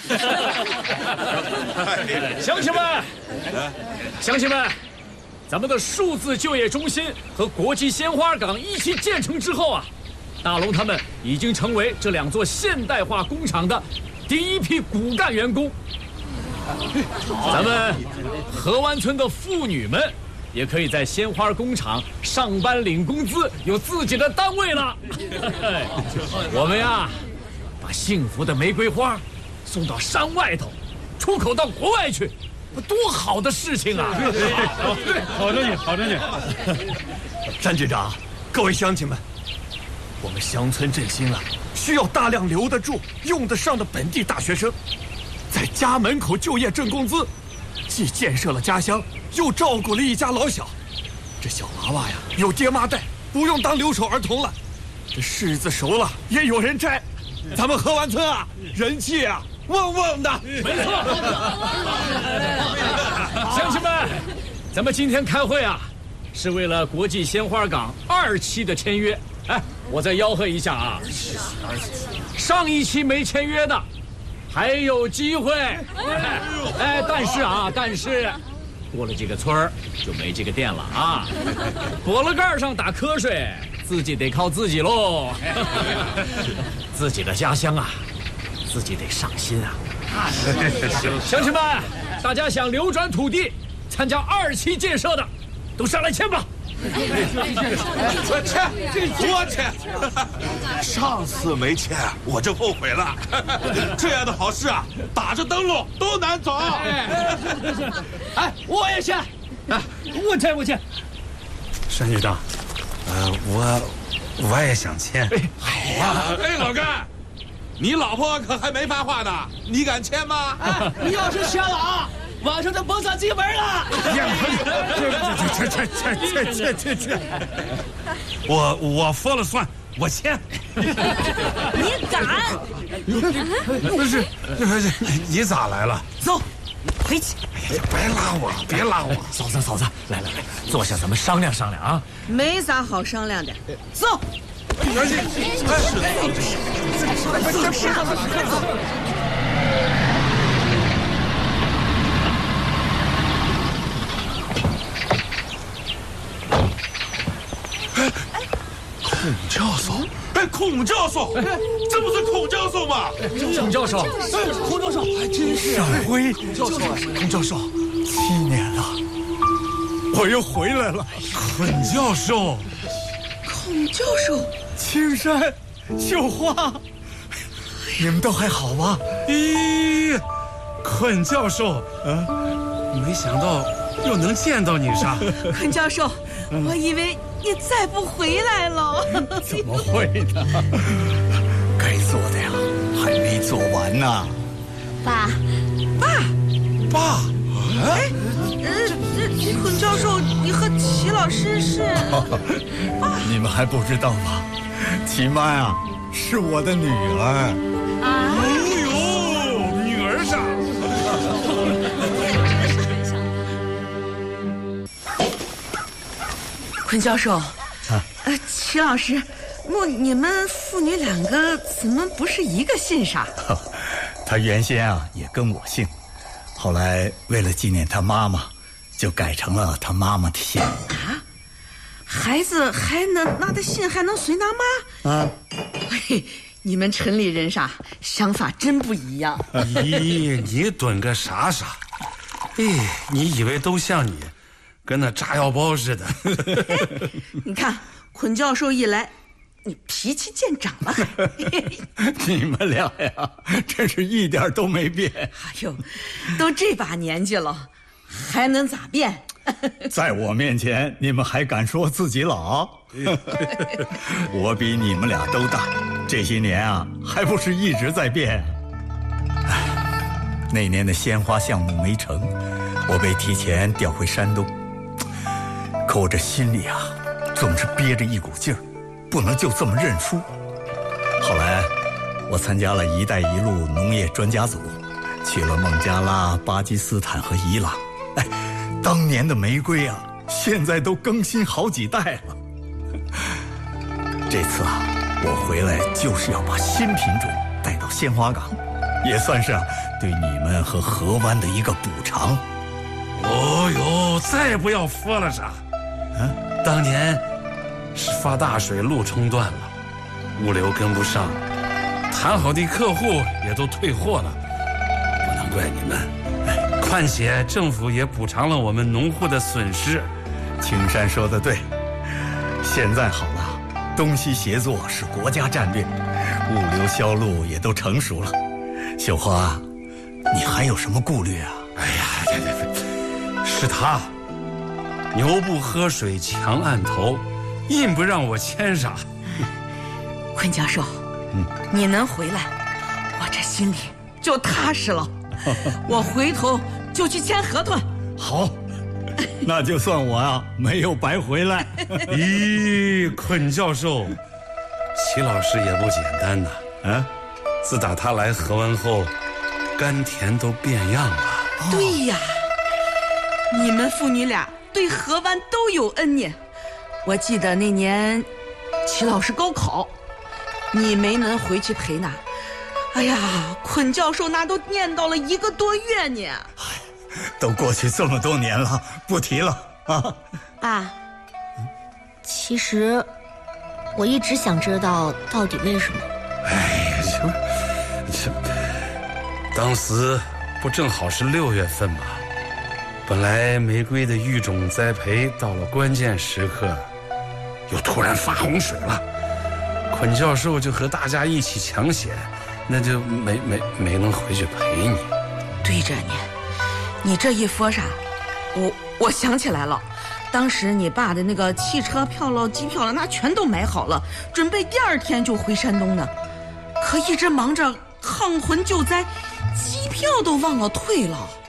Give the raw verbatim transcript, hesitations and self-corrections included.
乡亲们，乡亲们，咱们的数字就业中心和国际鲜花港一起建成之后啊，大龙他们已经成为这两座现代化工厂的第一批骨干员工。咱们河湾村的妇女们也可以在鲜花工厂上班领工资，有自己的单位了。我们呀，把幸福的玫瑰花送到山外头，出口到国外去，多好的事情啊！ 好着呢，好着呢。 山局长，各位乡亲们，我们乡村振兴啊，需要大量留得住、用得上的本地大学生，在家门口就业挣工资，既建设了家乡，又照顾了一家老小。这小娃娃呀，有爹妈带，不用当留守儿童了。这柿子熟了，也有人摘。咱们河湾村啊，人气啊旺旺的。 没错。乡亲们，咱们今天开会啊，是为了国际鲜花港二期的签约。哎，我再吆喝一下啊，上一期没签约的，还有机会。哎，但是啊，但是过了这个村儿就没这个店了啊。脖子盖上打瞌睡，自己得靠自己喽。自己的家乡啊，自己得上心啊。乡亲们，大家想流转土地、参加二期建设的，都上来签吧。 我签，我签。上次没签，我就后悔了。这样的好事啊，打着灯笼都难找。 哎，我也签。哎，我签，我签。 山局长，呃，我我也想签。 好啊！哎，老干，你老婆可还没发话呢，你敢签吗？ 哎，你要是签了啊，晚上就甭想进门了。 这这这这这这这，我我说了算，我签。 你敢？ 不是，不是，你咋来了？ 走，回去。 哎呀，别拉我，别拉我。 嫂子，嫂子，来来来，坐下，咱们商量商量啊。 没啥好商量的，走。 孔教授，哎，孔教授，这不是孔教授吗？ 孔教授， 孔教授还真是。 上回孔教授，七年了，我又回来了。 孔教授， 孔教授， 青山绣花，你们都还好吧？ 咦，孔教授，嗯，没想到又能见到你啥？ 孔教授，我以为你再不回来了。 怎么会呢？该做的呀，还没做完呢。 爸，爸， 爸， 哎，呃，这孔教授，你和齐老师是？ 你们还不知道吗？齐妈呀，是我的女儿。 啊？ 哎呦，女儿啥？ 孔教授，呃，齐老师，那你们父女两个怎么不是一个姓上？ 他原先啊也跟我姓，后来为了纪念他妈妈，就改成了他妈妈的姓。 啊，孩子还能那的姓还能随他妈？啊，嘿，你们城里人啥想法真不一样。 咦，你蹲个啥啥？哎，你以为都像你？跟那炸药包似的。 你看，孔教授一来，你脾气见长了还。 你们俩呀，真是一点都没变。 哎呦，都这把年纪了，还能咋变？ 在我面前，你们还敢说自己老？我比你们俩都大，这些年啊，还不是一直在变。唉，那年的鲜花项目没成，我被提前调回山东。可我这心里啊，总是憋着一股劲儿，不能就这么认输。后来，我参加了“一带一路”农业专家组，去了孟加拉、巴基斯坦和伊朗。哎，当年的玫瑰啊，现在都更新好几代了。这次啊，我回来就是要把新品种带到鲜花港， 也算是啊对你们和河湾的一个补偿。 哦哟，再不要说了啥。嗯，当年是发大水，路冲断了，物流跟不上，谈好的客户也都退货了，不能怪你们。况且政府也补偿了我们农户的损失。 青山说的对，现在好了，东西协作是国家战略，物流销路也都成熟了。秀花，你还有什么顾虑啊？ 哎呀，对对对，是他，牛不喝水强按头，硬不让我签啥。 昆教授，嗯，你能回来，我这心里就踏实了。我回头就去签合同。 好，那就算我啊没有白回来。 咦，昆教授，齐老师也不简单呐。嗯，自打他来河湾后，甘甜都变样了。 对呀，你们父女俩对河湾都有恩念。我记得那年齐老师高考，你没能回去陪呢。哎呀，昆教授那都念叨了一个多月呢。 都过去这么多年了，不提了啊。 爸，其实我一直想知道到底为什么。 哎呀，这这，当时不正好是六月份吗？本来玫瑰的育种栽培到了关键时刻，又突然发洪水了。昆教授就和大家一起抢险，那就没没没能回去陪你。 对着你，你这一说啥，我我想起来了，当时你爸的那个汽车票了、机票了，那全都买好了，准备第二天就回山东呢。可一直忙着抗洪救灾，机票都忘了退了。